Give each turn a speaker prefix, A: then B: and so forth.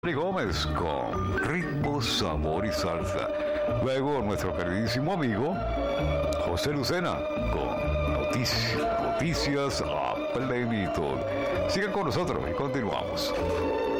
A: Gómez con ritmo, sabor y salsa. Luego nuestro queridísimo amigo José Lucena con noticias a plenitud. Sigan con nosotros y continuamos.